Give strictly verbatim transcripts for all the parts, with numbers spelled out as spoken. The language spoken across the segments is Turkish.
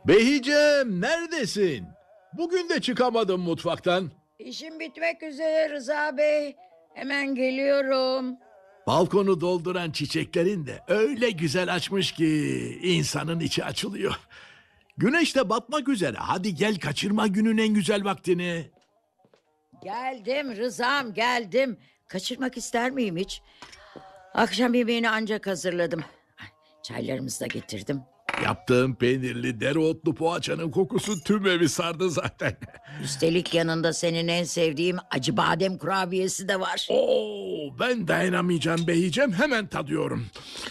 Behicem, neredesin? Bugün de çıkamadım mutfaktan. İşim bitmek üzere Rıza Bey. Hemen geliyorum. Balkonu dolduran çiçeklerin de öyle güzel açmış ki insanın içi açılıyor. Güneş de batmak üzere. Hadi gel, kaçırma günün en güzel vaktini. Geldim Rıza'm, geldim. Kaçırmak ister miyim hiç? Akşam yemeğini ancak hazırladım. Çaylarımızı da getirdim. Yaptığım peynirli dereotlu poğaçanın kokusu tüm evi sardı zaten. Üstelik yanında senin en sevdiğim acı badem kurabiyesi de var. Oo, ben dayanamayacağım Behicem, hemen tadıyorum.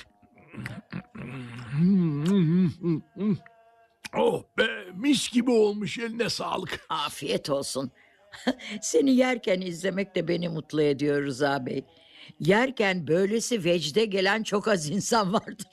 Oh be, mis gibi olmuş, eline sağlık. Afiyet olsun. Seni yerken izlemek de beni mutlu ediyor Rıza Bey. Yerken böylesi vecde gelen çok az insan vardır.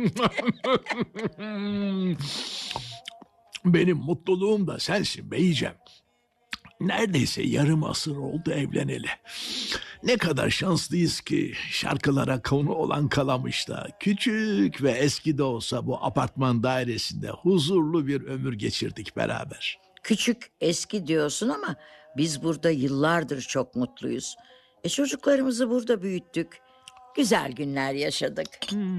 Benim mutluluğum da sensin Beyicem. Neredeyse yarım asır oldu evleneli. Ne kadar şanslıyız ki şarkılara konu olan Kalamış'ta küçük ve eski de olsa bu apartman dairesinde huzurlu bir ömür geçirdik beraber. Küçük, eski diyorsun ama biz burada yıllardır çok mutluyuz. E çocuklarımızı burada büyüttük. Güzel günler yaşadık.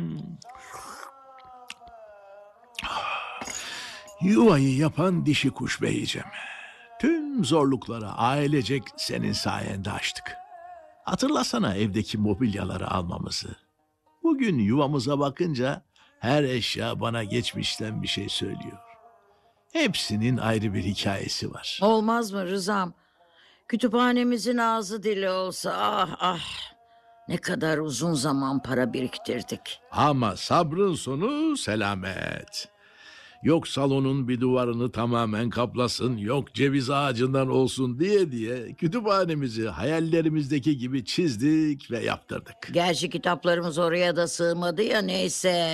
Yuvayı yapan dişi kuş Beyicem. Tüm zorluklara ailecek senin sayende açtık. Hatırlasana evdeki mobilyaları almamızı. Bugün yuvamıza bakınca her eşya bana geçmişten bir şey söylüyor. Hepsinin ayrı bir hikayesi var. Olmaz mı Rızam? Kütüphanemizin ağzı dili olsa ah ah. Ne kadar uzun zaman para biriktirdik. Ama sabrın sonu selamet. Yok salonun bir duvarını tamamen kaplasın, yok ceviz ağacından olsun diye diye kütüphanemizi hayallerimizdeki gibi çizdik ve yaptırdık. Gerçi kitaplarımız oraya da sığmadı ya, neyse.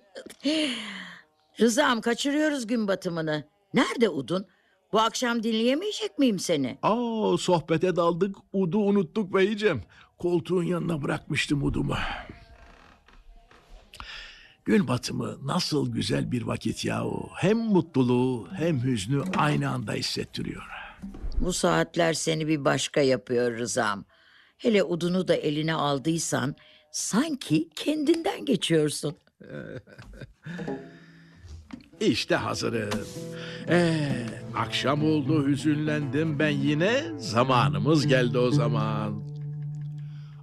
Rızam, kaçırıyoruz gün batımını. Nerede Udun? Bu akşam dinleyemeyecek miyim seni? Aa, sohbete daldık, udu unuttuk beyciğim. Koltuğun yanına bırakmıştım udumu. Gün batımı nasıl güzel bir vakit yahu. Hem mutluluğu hem hüznü aynı anda hissettiriyor. Bu saatler seni bir başka yapıyor Rızam. Hele Udun'u da eline aldıysan sanki kendinden geçiyorsun. İşte hazırım. Ee, akşam oldu, hüzünlendim ben yine. Zamanımız geldi o zaman.